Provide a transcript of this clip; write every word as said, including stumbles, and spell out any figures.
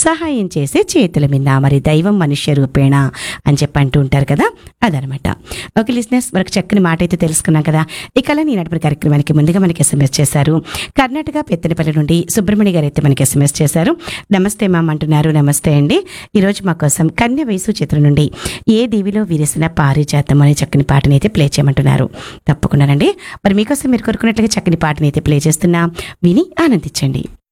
సహాయం చేసే చేతుల మీద, మరి దైవం మనుష్య రూపేణ అని చెప్పి అంటూ ఉంటారు కదా, అదనమాట. ఓకే లిజినెస్, మనకు చక్కని మాట అయితే తెలుసుకున్నాం కదా. ఇక అలా ఈనాటి కార్యక్రమానికి ముందుగా మనకి ఎస్ఎంఎస్ చేశారు కర్ణాటక పెత్తనపల్లి నుండి సుబ్రహ్మణ్య గారు అయితే మనకి ఎస్ఎంఎస్ చేశారు. నమస్తే మామ అంటున్నారు. నమస్తే అండి. ఈరోజు మా కోసం కన్య వయసు చిత్రం నుండి ఏ దీవిలో విరిసిన పారిజాతం అనే చక్కని పాటని అయితే ప్లే చేయమంటున్నారు. తప్పకుండానండి, మరి మీకోసం మీరు కోరుకున్నట్లుగా చక్కని పాటని అయితే ప్లే చేస్తున్నా, విని ఆనందించండి.